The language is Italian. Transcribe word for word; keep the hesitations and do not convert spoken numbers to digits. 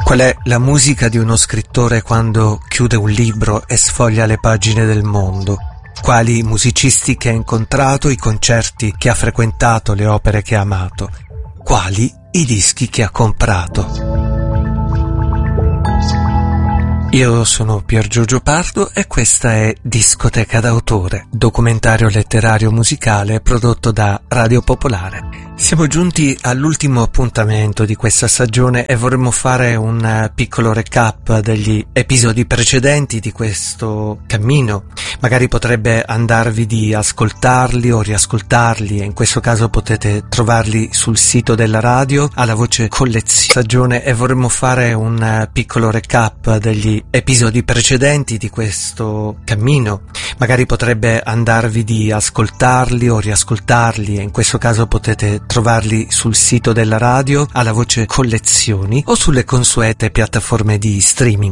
Qual è la musica di uno scrittore quando chiude un libro e sfoglia le pagine del mondo? Quali musicisti che ha incontrato, i concerti che ha frequentato, le opere che ha amato? Quali i dischi che ha comprato? Io sono Pier Giorgio Pardo e questa è Discoteca d'autore, documentario letterario musicale prodotto da Radio Popolare. Siamo giunti all'ultimo appuntamento di questa stagione e vorremmo fare un piccolo recap degli episodi precedenti di questo cammino. Magari potrebbe andarvi di ascoltarli o riascoltarli e in questo caso potete trovarli sul sito della radio alla voce collezione e vorremmo fare un piccolo recap degli episodi precedenti di questo cammino. Magari potrebbe andarvi di ascoltarli o riascoltarli e in questo caso potete trovarli sul sito della radio alla voce collezioni o sulle consuete piattaforme di streaming.